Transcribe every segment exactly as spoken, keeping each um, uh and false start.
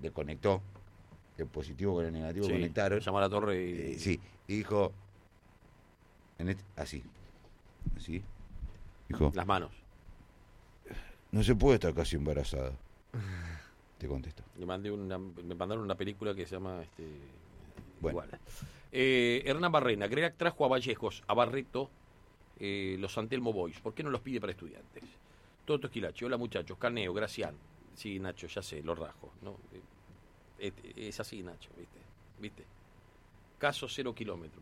desconectó, el positivo con el negativo Sí, conectaron. llamó a la torre y... Eh, sí, y dijo, en este, así, así, dijo, Las manos. no se puede estar casi embarazada. Te contesto. Le mandé una, me mandaron una película que se llama este, Bueno. igual. Eh, Hernán Barrena, Gregac trajo a Vallejos, a Barreto, eh, los Santelmo Boys. ¿Por qué no los pide para estudiantes? Toto Esquilache, hola muchachos, Caneo, Gracián. Sí, Nacho, ya sé, los rajo, ¿no? Eh, eh, es así, Nacho, ¿viste? ¿Viste? Caso cero kilómetros.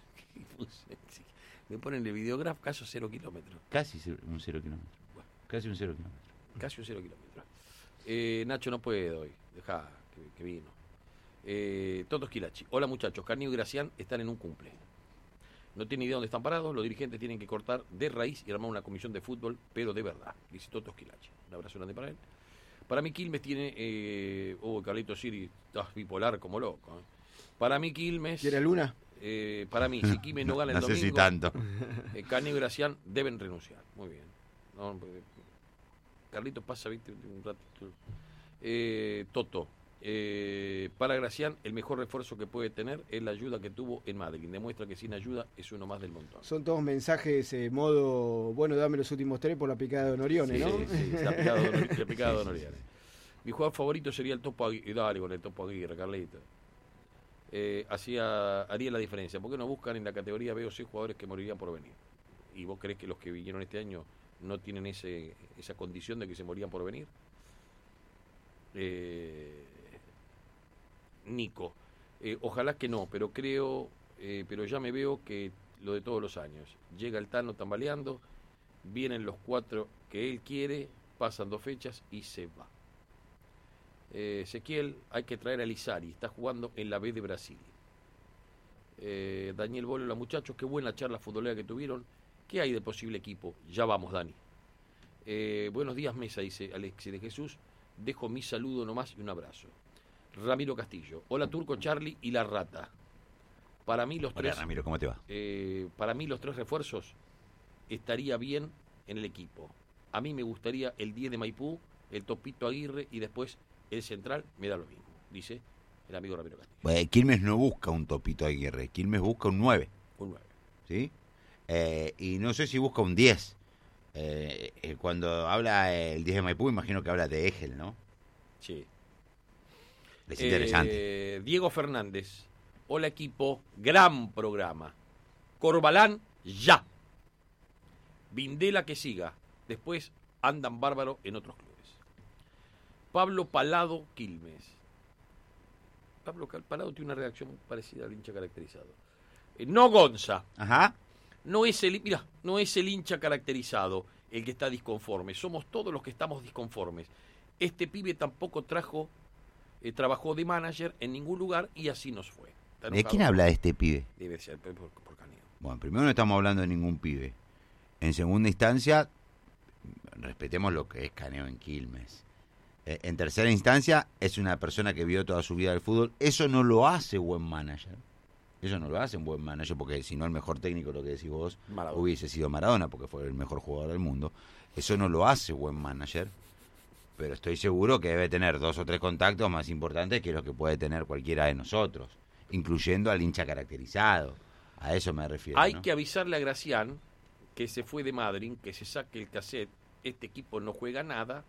Me ponen el videograf, caso cero kilómetros. Casi un cero kilómetro. Bueno. Casi un cero kilómetro. Casi un cero kilómetros. Eh, Nacho no puede hoy, deja que, que vino. Eh, Toto Esquilachi, hola muchachos, Caneo y Gracián están en un cumple. No tienen idea dónde están parados, los dirigentes tienen que cortar de raíz y armar una comisión de fútbol, pero de verdad. Dice Toto Esquilachi. Un abrazo grande para él. Para mí Quilmes tiene... Eh, oh, Carlito Siri, estás bipolar como loco. ¿eh? Para mí Quilmes... ¿Quiere luna? Eh, para mí, si Quilmes no gana el no domingo... sé si tanto. Eh, Caneo y Gracián deben renunciar. Muy bien. No, Carlito pasa, viste, un ratito. Eh, Toto. Eh, para Gracián, el mejor refuerzo que puede tener es la ayuda que tuvo en Madrid. Demuestra que sin ayuda es uno más del montón. Son todos mensajes eh, modo, bueno, dame los últimos tres por la picada de Norione, Sí, ¿no? sí, sí, la picada de Honor- la picada de Honoriane. Mi jugador favorito sería el Topo Aguirre. Dale con el Topo Aguirre, Carlito. Eh, hacía, haría la diferencia. ¿Por qué no buscan en la categoría B o C jugadores que morirían por venir? ¿Y vos creés que los que vinieron este año no tienen ese, esa condición de que se morían por venir? Eh, Nico, eh, ojalá que no, pero creo, eh, pero ya me veo que lo de todos los años. Llega el Tano tambaleando, vienen los cuatro que él quiere, pasan dos fechas y se va. Eh, Ezequiel, hay que traer a Lizari, está jugando en la B de Brasil. Eh, Daniel Bolo, la muchachos, qué buena charla futbolera que tuvieron. ¿Qué hay de posible equipo? Ya vamos, Dani. Eh, buenos días, mesa, dice Alexis de Jesús. Dejo mi saludo nomás y un abrazo. Ramiro Castillo. Hola, Turco, Charlie y la Rata. Para mí los Hola, tres... Ramiro, ¿cómo te va? Eh, para mí los tres refuerzos estaría bien en el equipo. A mí me gustaría el diez de Maipú, el Topito Aguirre y después el central, me da lo mismo, dice el amigo Ramiro Castillo. Bueno, Quilmes no busca un Topito Aguirre, Quilmes busca un nueve. Un nueve. ¿Sí? Eh, y no sé si busca un diez. Eh, eh, cuando habla el diez de Maipú, imagino que habla de Egel, ¿no? Sí. Es interesante. Eh, Diego Fernández. Hola equipo, gran programa. Corbalán, ya. Vindela que siga. Después andan bárbaro en otros clubes. Pablo Palado, Quilmes. Pablo Palado tiene una reacción parecida al hincha caracterizado. Eh, no Gonza. Ajá. No es el, mira, no es el hincha caracterizado el que está disconforme. Somos todos los que estamos disconformes. Este pibe tampoco trajo, eh, trabajó de manager en ningún lugar y así nos fue. ¿Está ¿De enojado? quién habla este pibe? Debe ser por, por, por Caneo. Bueno, primero no estamos hablando de ningún pibe. En segunda instancia, respetemos lo que es Caneo en Quilmes. Eh, en tercera instancia, es una persona que vio toda su vida del fútbol. Eso no lo hace buen manager. Eso no lo hace un buen manager, porque si no el mejor técnico, lo que decís vos, Maradona. hubiese sido Maradona, porque fue el mejor jugador del mundo. Eso no lo hace buen manager, pero estoy seguro que debe tener dos o tres contactos más importantes que los que puede tener cualquiera de nosotros, incluyendo al hincha caracterizado. A eso me refiero. Hay ¿no? que avisarle a Gracián, que se fue de Madrid, que se saque el cassette. Este equipo no juega nada.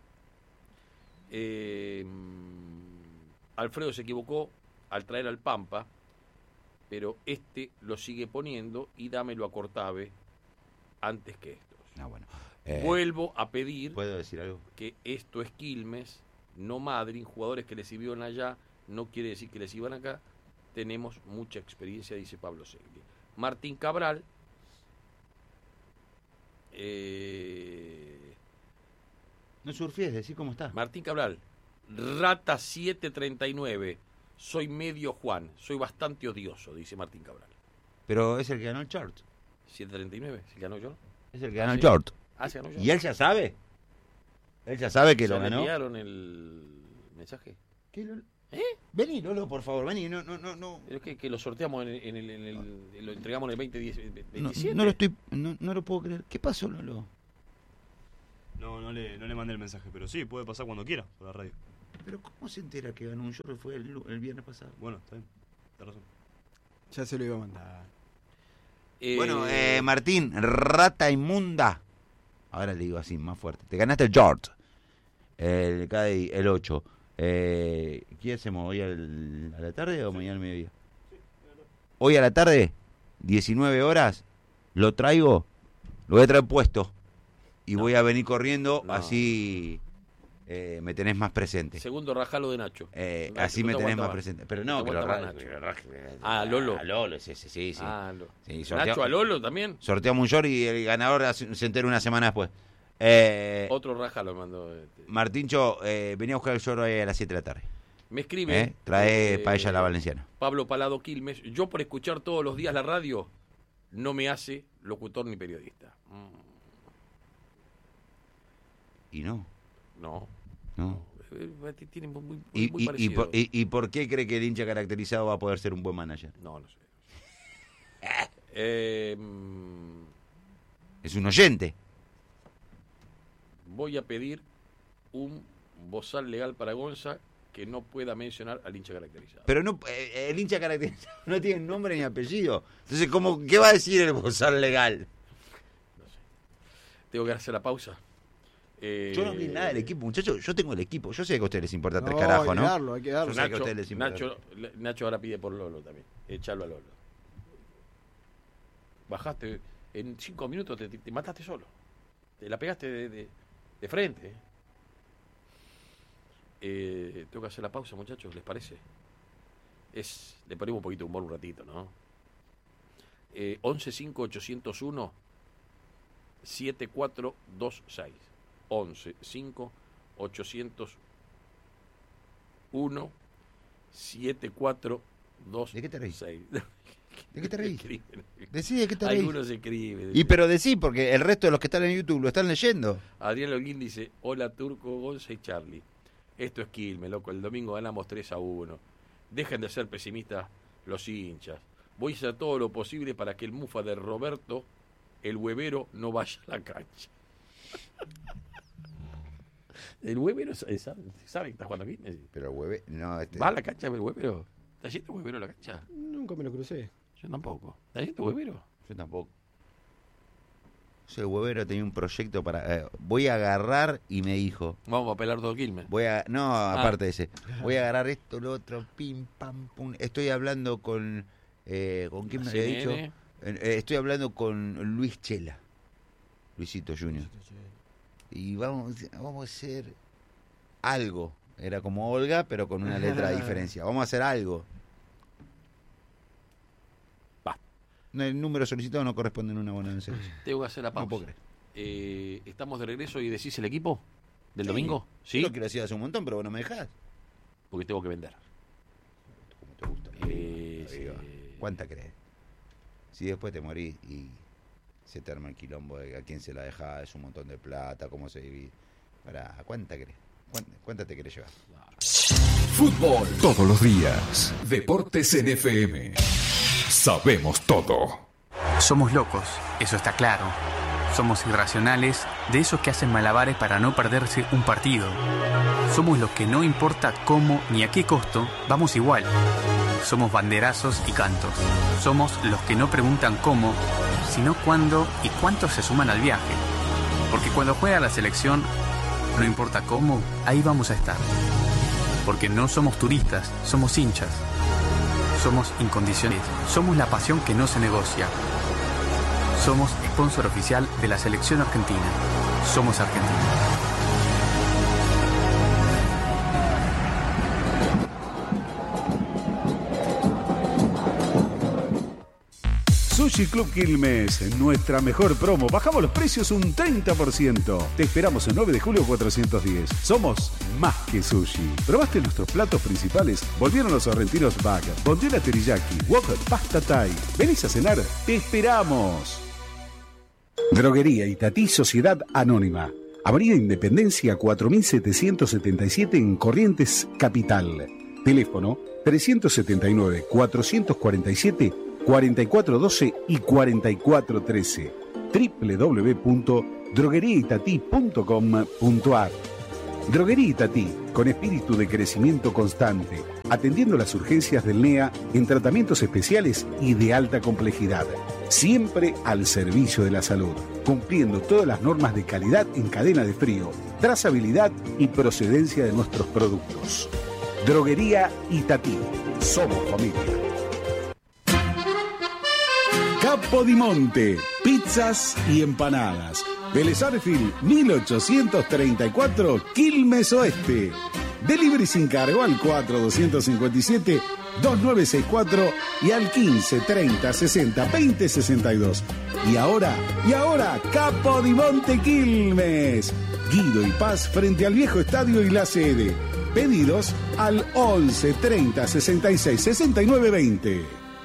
Eh, Alfredo se equivocó al traer al Pampa, pero este lo sigue poniendo y dámelo a Cortave antes que estos. Ah, bueno. Eh, Vuelvo a pedir ¿Puedo decir algo? que esto es Quilmes, no Madrid. Jugadores que les sirvieron allá no quiere decir que les iban acá. Tenemos mucha experiencia, dice Pablo Segui. Martín Cabral. Eh, No surfíes, decir cómo está. Martín Cabral. Rata siete treinta y nueve. Soy medio Juan. Soy bastante odioso, dice Martín Cabral. Pero es el que ganó el short. siete treinta y nueve, ¿se ganó yo? Es el que ganó Ah, el sí. short. Ah, se ganó yo. ¿Y él ya sabe? ¿Él ya sabe que ¿Se lo le ganó? enviaron el mensaje? ¿Qué, Lolo? ¿Eh? Vení, Lolo, por favor, vení. No, no, no, no. Pero que, que lo sorteamos en el, en el, en el- lo entregamos en el veinte diez, No, veintisiete. no lo estoy, no, no lo puedo creer. ¿Qué pasó, Lolo? No, no le, no le mandé el mensaje, pero sí, puede pasar cuando quiera por la radio. Pero ¿cómo se entera que ganó un York? Fue el, el viernes pasado. Bueno, está bien. Tienes razón. Ya se lo iba a mandar. Eh, Bueno, eh, Martín, rata inmunda. Ahora le digo así, más fuerte. Te ganaste el York. El K D I, el ocho. Eh, ¿Qué hacemos? ¿Hoy al, a la tarde o mañana al mediodía? Hoy a la tarde, diecinueve horas, lo traigo, lo voy a traer puesto. Y no. voy a venir corriendo, no. así eh, me tenés más presente. Segundo rajalo de Nacho. Eh, Nacho así me tenés aguantaba. más presente. Pero no, que lo ra- Ah, Lolo. A Lolo, sí, sí, sí. Ah, Lolo. Sí, sortea- Nacho a Lolo también. Sorteamos un short y el ganador se entera una semana después. Eh, Otro rajalo mandó. Este. Martincho, eh, venía a buscar el short hoy a las siete de la tarde. Me escribe. ¿Eh? Trae eh, paella a la valenciana. Pablo Palado Quilmes. Yo por escuchar todos los días la radio no me hace locutor ni periodista. Mm. Y no. No. No. no. Tiene muy, muy, ¿Y, muy y, parecido. y, por, y, ¿Y por qué cree que el hincha caracterizado va a poder ser un buen manager? No, no sé. eh, es un oyente. Voy a pedir un bozal legal para Gonza que no pueda mencionar al hincha caracterizado. Pero no, eh, el hincha caracterizado no tiene nombre ni apellido. Entonces, ¿cómo, ¿qué va a decir el bozal legal? No sé. Tengo que hacer la pausa. Eh, yo no vi nada del equipo, muchachos. Yo tengo el equipo. Yo sé que a ustedes les importa tres no, carajos, hay que ¿no? darlo, hay que darlo. Yo sé Nacho, que a ustedes les importa. Nacho, Nacho ahora pide por Lolo también. Echalo a Lolo. Bajaste, en cinco minutos te, te, te mataste solo. Te la pegaste de, de, de frente. Eh, tengo que hacer la pausa, muchachos, ¿les parece? Es, le ponemos un poquito de humor un ratito, ¿no? Eh, once cinco ochocientos uno siete cuatro dos seis. once cinco ochocientos uno siete cuatro dos seis. ¿De qué te reís? seis. ¿De qué te reís? Decí de qué te reís. Algunos escriben. Y pero decí, porque el resto de los que están en YouTube lo están leyendo. Adrián Lolguín dice: hola Turco, Gonza y Charlie. Esto es Quilmes, loco. El domingo ganamos tres a uno. Dejen de ser pesimistas los hinchas. Voy a hacer todo lo posible para que el mufa de Roberto, el huevero, no vaya a la cancha. El huevero sabe, sabe que está jugando aquí. Pero el huevero, no, este... ¿Va a la cancha el huevero? ¿Está yendo el huevero a la cancha? Nunca me lo crucé. Yo tampoco. ¿Está yendo el huevero? Yo tampoco. Yo el huevero tenía un proyecto para... Eh, voy a agarrar y me dijo... Vamos a pelar todo Quilmes. Voy a... No, Ah. aparte de ese. Voy a agarrar esto, lo otro, pim, pam, pum. Estoy hablando con... Eh, ¿Con quién me había dicho? C N N. Eh, estoy hablando con Luis Chela. Luisito Junior. Y vamos, vamos a hacer algo. Era como Olga, pero con una letra de diferencia. Vamos a hacer algo. Va. No, el número solicitado no corresponde en una buena mensaje. Tengo que hacer la No pausa. puedo creer. Eh, ¿Estamos de regreso y decís el equipo del Sí. domingo? Sí, Yo lo quiero decir hace un montón, pero vos no me dejás. porque tengo que vender. Como te gusta. Eh, Ahí va. sí. ¿Cuánta crees? Si después te morís y se te arma el quilombo de a quién se la dejás, es un montón de plata, cómo se divide. Pará, ¿cuánta crees? ¿Cuánta, cuánta te querés llevar? Fútbol todos los días. Deportes en F M. Sabemos todo. Somos locos, eso está claro. Somos irracionales, de esos que hacen malabares para no perderse un partido. Somos los que no importa cómo ni a qué costo, vamos igual. Somos banderazos y cantos. Somos los que no preguntan cómo, sino cuándo y cuántos se suman al viaje. Porque cuando juega la selección, no importa cómo, ahí vamos a estar. Porque no somos turistas, somos hinchas. Somos incondicionales. Somos la pasión que no se negocia. Somos sponsor oficial de la selección argentina. Somos Argentina. Sushi Club Quilmes, nuestra mejor promo. Bajamos los precios un treinta por ciento. Te esperamos el nueve de julio cuatrocientos diez. Somos más que sushi. ¿Probaste nuestros platos principales? Volvieron los sorrentinos Bag, bondiola teriyaki, wok, pasta thai. ¿Venís a cenar? ¡Te esperamos! Droguería Itatí Sociedad Anónima. Avenida Independencia cuatro mil setecientos setenta y siete en Corrientes, Capital. Teléfono trescientos setenta y nueve, cuatrocientos cuarenta y siete, cuarenta y cuatro doce y cuarenta y cuatro trece. doble u doble u doble u punto droguería itatí punto com punto a r. Droguería Itatí, con espíritu de crecimiento constante, atendiendo las urgencias del N E A en tratamientos especiales y de alta complejidad. Siempre al servicio de la salud, cumpliendo todas las normas de calidad en cadena de frío, trazabilidad y procedencia de nuestros productos. Droguería Itatí. Somos familia. Capodimonte, pizzas y empanadas. Vélez Arfield, mil ochocientos treinta y cuatro, Quilmes Oeste. Delivery sin cargo al cuatro dos cinco siete, dos nueve seis cuatro y al quince treinta sesenta veinte sesenta y dos. Y ahora, y ahora, Capodimonte Quilmes. Guido y Paz frente al viejo estadio y la sede. Pedidos al once treinta sesenta y seis sesenta y nueve veinte.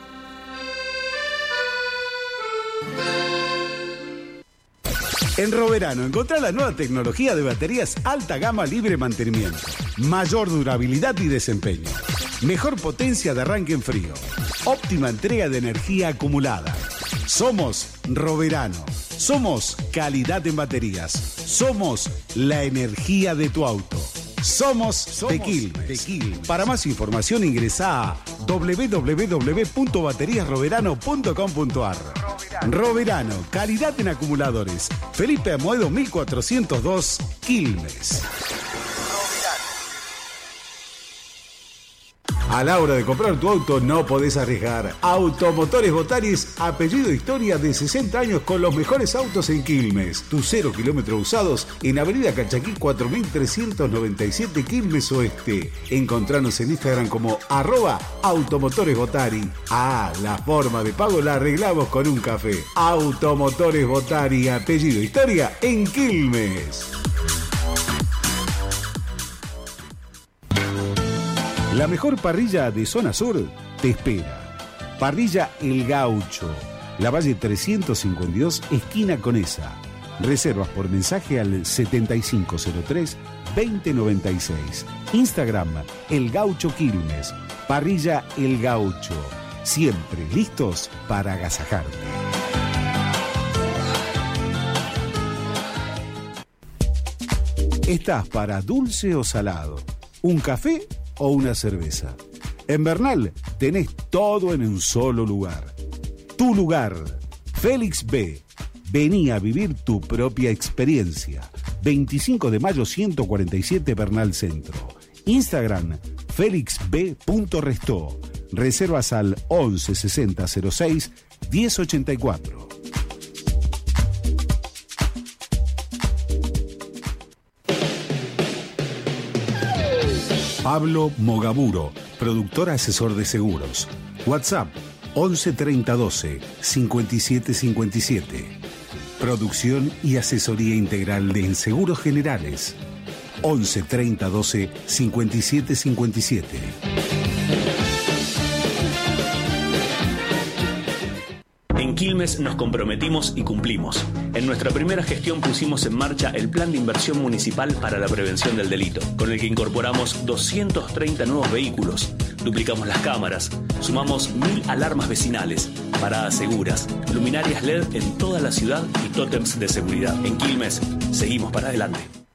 En Roverano encontrá la nueva tecnología de baterías alta gama libre mantenimiento, mayor durabilidad y desempeño, mejor potencia de arranque en frío, óptima entrega de energía acumulada. Somos Roverano, somos calidad en baterías, somos la energía de tu auto. Somos, Somos de Quilmes. de Quilmes. Para más información ingresa a doble u doble u doble u punto baterías roverano punto com punto a r. Roverano, calidad en acumuladores. Felipe Amoedo mil cuatrocientos dos, Quilmes. A la hora de comprar tu auto no podés arriesgar. Automotores Botaris, apellido Historia, de sesenta años con los mejores autos en Quilmes. Tus cero kilómetros usados en Avenida Cachaquí cuatro mil trescientos noventa y siete, Quilmes Oeste. Encontranos en Instagram como arroba Automotores Botari. Ah, la forma de pago la arreglamos con un café. Automotores Botari, apellido Historia, en Quilmes. La mejor parrilla de zona sur te espera. Parrilla El Gaucho, La Valle trescientos cincuenta y dos, esquina Conesa. Reservas por mensaje al setenta y cinco cero tres, veinte noventa y seis. Instagram El Gaucho Quilmes. Parrilla El Gaucho. Siempre listos para agasajarte. ¿Estás para dulce o salado? ¿Un café o una cerveza? En Bernal tenés todo en un solo lugar. Tu lugar, Félix B. Vení a vivir tu propia experiencia. veinticinco de mayo ciento cuarenta y siete, Bernal Centro. Instagram, felixb.restó. Reservas al once sesenta cero seis diez ochenta y cuatro. Pablo Mogaburo, productor asesor de seguros. WhatsApp once treinta doce cincuenta y siete cincuenta y siete. Producción y asesoría integral de seguros generales. once treinta doce cincuenta y siete cincuenta y siete. En Quilmes nos comprometimos y cumplimos. En nuestra primera gestión pusimos en marcha el Plan de Inversión Municipal para la Prevención del Delito, con el que incorporamos doscientos treinta nuevos vehículos, duplicamos las cámaras, sumamos mil alarmas vecinales, paradas seguras, luminarias L E D en toda la ciudad y tótems de seguridad. En Quilmes, seguimos para adelante.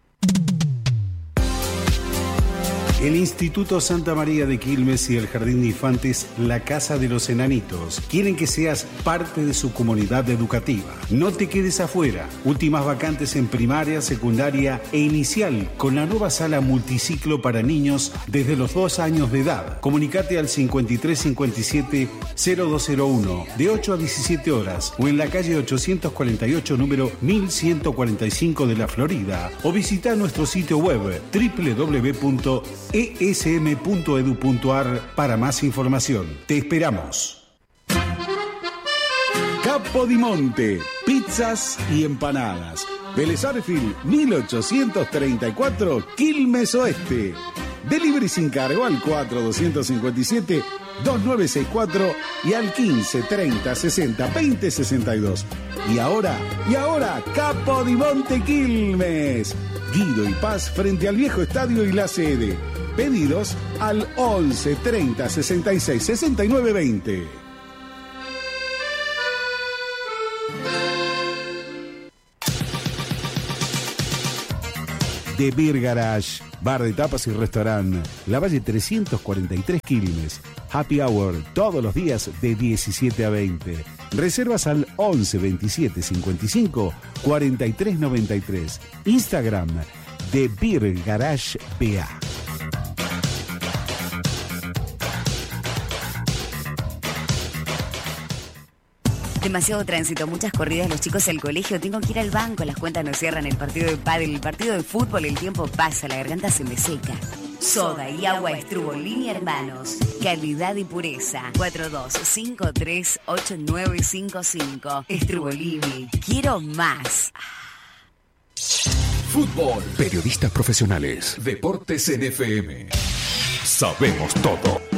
El Instituto Santa María de Quilmes y el Jardín de Infantes La Casa de los Enanitos quieren que seas parte de su comunidad educativa. No te quedes afuera. Últimas vacantes en primaria, secundaria e inicial con la nueva sala multiciclo para niños desde los dos años de edad. Comunicate al cincuenta y tres cincuenta y siete cero dos cero uno de ocho a diecisiete horas o en la calle ochocientos cuarenta y ocho número mil ciento cuarenta y cinco de la Florida o visita nuestro sitio web doble u doble u doble u punto e s m punto e d u punto a r para más información. Te esperamos. Capodimonte, pizzas y empanadas. Vélez Arfield, mil ochocientos treinta y cuatro, Quilmes Oeste. Delivery sin cargo al cuatro dos cinco siete dos nueve seis cuatro y al quince treinta sesenta veinte sesenta y dos. Y ahora, y ahora, Capodimonte Quilmes. Guido y Paz frente al viejo estadio y la sede. Pedidos al once treinta sesenta y seis sesenta y nueve veinte. The Beer Garage, bar de tapas y restaurante, La Valle trescientos cuarenta y tres Quilmes. Happy Hour todos los días de diecisiete a veinte. Reservas al once veintisiete cincuenta y cinco cuarenta y tres noventa y tres. Instagram The Beer Garage B A. Demasiado tránsito, muchas corridas, los chicos al colegio, tengo que ir al banco, las cuentas no cierran, el partido de pádel, el partido de fútbol, el tiempo pasa, la garganta se me seca. Soda y agua Estrubolini Hermanos. Calidad y pureza. cuatro dos cinco tres ocho nueve cinco cinco. Estrubolini. Quiero más. Fútbol. Periodistas profesionales. Deportes en F M. Sabemos todo.